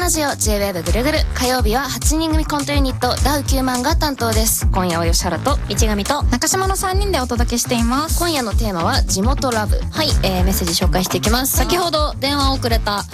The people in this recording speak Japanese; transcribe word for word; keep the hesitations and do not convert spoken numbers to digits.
ラジオ ジェイウェーブ ぐるぐる。火曜日ははちにん組コントユニットダウきゅうまんが担当です。今夜は吉原と市上と中島のさんにんでお届けしています。 今夜のテーマは地元ラブ。 はい、えー、メッセージ紹介していきます。先ほど電話をくれた